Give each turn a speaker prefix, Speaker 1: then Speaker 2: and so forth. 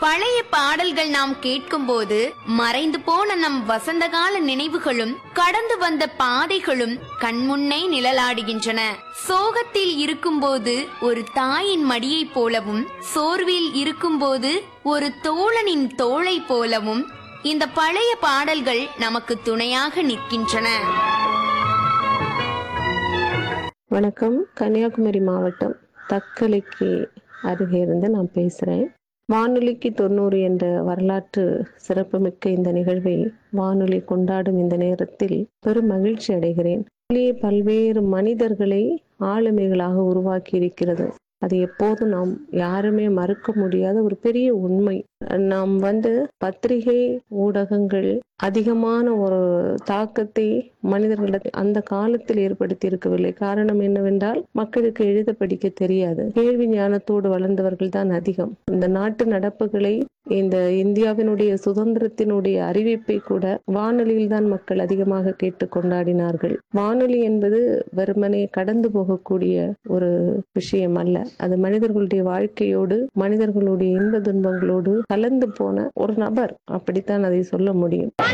Speaker 1: பழைய பாடல்கள் நாம் கேட்கும்போது மறைந்து போன நம் வசந்த கால நினைவுகளும் கடந்து வந்த பாதைகளும் கண்முன்னே நிழலாடுகின்றன. சோகத்தில் இருக்கும்போது ஒரு தாயின் மடியைப் போலவும், சோர்வில் இருக்கும்போது ஒரு தோழனின் தோளை போலவும் இந்த பழைய பாடல்கள் நமக்கு துணையாக நிற்கின்றன.
Speaker 2: வணக்கம். கன்னியாகுமரி மாவட்டம் தக்கலைக்கு அருகே இருந்து நான் பேசுறேன். வானொலிக்கு 90 என்ற வரலாற்று சிறப்புமிக்க இந்த நிகழ்வை வானொலி கொண்டாடும் இந்த நேரத்தில் பெரும் மகிழ்ச்சி அடைகிறேன். பல்வேறு மனிதர்களை ஆளுமைகளாக உருவாக்கி இருக்கிறது. அது எப்போதும் நாம் யாருமே மறுக்க முடியாத ஒரு பெரிய உண்மை. நாம் பத்திரிகை ஊடகங்கள் அதிகமான ஒரு தாக்கத்தை மனிதர்களுக்கு அந்த காலத்தில் ஏற்படுத்தி இருக்கவில்லை. காரணம் என்னவென்றால், மக்களுக்கு எழுத படிக்க தெரியாது. கேள்வி ஞானத்தோடு வளர்ந்தவர்கள் தான் அதிகம். இந்த நாட்டு நடப்புகளை, இந்த இந்தியாவினுடைய சுதந்திரத்தினுடைய அறிவிப்பை கூட வானொலியில் தான் மக்கள் அதிகமாக கேட்டு கொண்டாடினார்கள். வானொலி என்பது வெறுமனே கடந்து போகக்கூடிய ஒரு விஷயம் அல்ல. அது மனிதர்களுடைய வாழ்க்கையோடு, மனிதர்களுடைய இன்ப துன்பங்களோடு கலந்து போன ஒரு நபர். அப்படித்தான் அதை சொல்ல முடியும்.